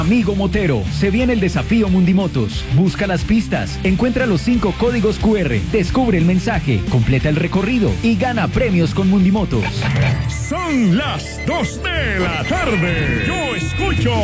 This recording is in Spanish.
Amigo motero, se viene el desafío Mundimotos. Busca las pistas, encuentra los 5 códigos QR, descubre el mensaje, completa el recorrido y gana premios con Mundimotos. Son las 2 de la tarde. Yo escucho